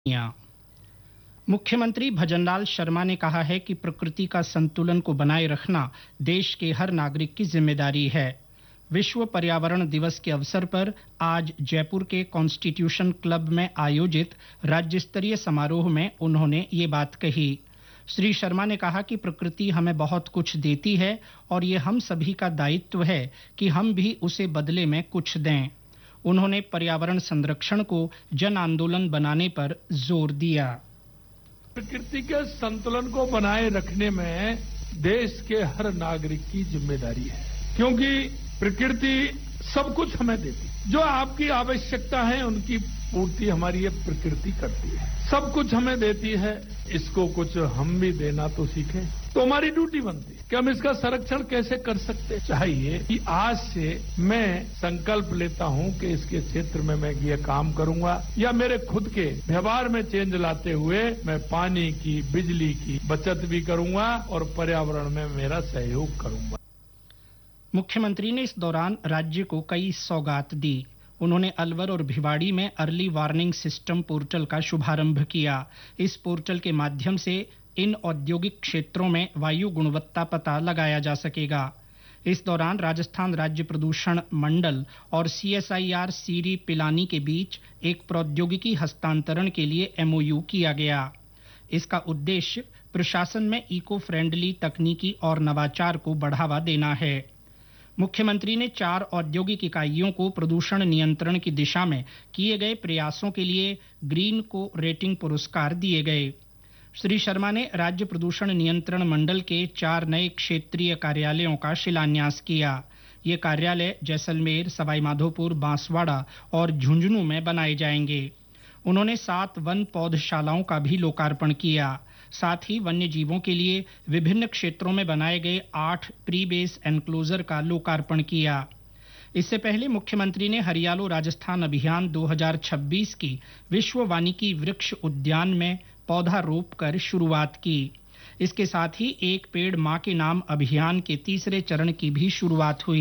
मुख्यमंत्री भजनलाल शर्मा ने कहा है कि प्रकृति का संतुलन को बनाए रखना देश के हर नागरिक की जिम्मेदारी है। विश्व पर्यावरण दिवस के अवसर पर आज जयपुर के कॉन्स्टिट्यूशन क्लब में आयोजित राज्य स्तरीय समारोह में उन्होंने ये बात कही। श्री शर्मा ने कहा कि प्रकृति हमें बहुत कुछ देती है और ये हम सभी का दायित्व है कि हम भी उसे बदले में कुछ दें। उन्होंने पर्यावरण संरक्षण को जन आंदोलन बनाने पर जोर दिया। प्रकृति के संतुलन को बनाए रखने में देश के हर नागरिक की जिम्मेदारी है, क्योंकि प्रकृति सब कुछ हमें देती है। जो आपकी आवश्यकता है उनकी पूर्ति हमारी ये प्रकृति करती है। सब कुछ हमें देती है, इसको कुछ हम भी देना तो सीखें, तो हमारी ड्यूटी बनती है कि हम इसका संरक्षण कैसे कर सकते चाहिए। कि आज से मैं संकल्प लेता हूं कि इसके क्षेत्र में मैं ये काम करूंगा, या मेरे खुद के व्यवहार में चेंज लाते हुए मैं पानी की, बिजली की बचत भी करूंगा और पर्यावरण में मेरा सहयोग करूंगा। मुख्यमंत्री ने इस दौरान राज्य को कई सौगात दी। उन्होंने अलवर और भिवाड़ी में अर्ली वार्निंग सिस्टम पोर्टल का शुभारंभ किया। इस पोर्टल के माध्यम से इन औद्योगिक क्षेत्रों में वायु गुणवत्ता पता लगाया जा सकेगा। इस दौरान राजस्थान राज्य प्रदूषण मंडल और CSIR सीरी पिलानी के बीच एक प्रौद्योगिकी हस्तांतरण के लिए MOU किया गया। इसका उद्देश्य प्रशासन में इको फ्रेंडली तकनीकी और नवाचार को बढ़ावा देना है। मुख्यमंत्री ने 4 औद्योगिक इकाइयों को प्रदूषण नियंत्रण की दिशा में किए गए प्रयासों के लिए ग्रीन को रेटिंग पुरस्कार दिए गए। श्री शर्मा ने राज्य प्रदूषण नियंत्रण मंडल के 4 नए क्षेत्रीय कार्यालयों का शिलान्यास किया। ये कार्यालय जैसलमेर, सवाईमाधोपुर, बांसवाड़ा और झुंझुनू में बनाए जाएंगे। उन्होंने 7 वन पौधशालाओं का भी लोकार्पण किया। साथ ही वन्य जीवों के लिए विभिन्न क्षेत्रों में बनाए गए 8 प्री बेस एनक्लोजर का लोकार्पण किया। इससे पहले मुख्यमंत्री ने हरियालो राजस्थान अभियान 2026 की विश्व वानिकी वृक्ष उद्यान में पौधा रोप कर शुरुआत की। इसके साथ ही एक पेड़ मां के नाम अभियान के तीसरे चरण की भी शुरुआत हुई।